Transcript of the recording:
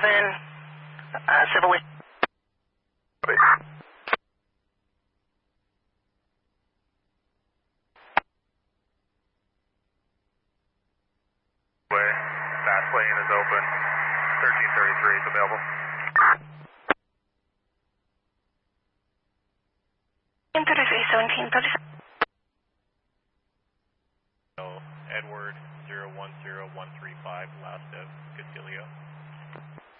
civil. Fast lane is open. 1333 is available. Edward 010135, last of Castillo.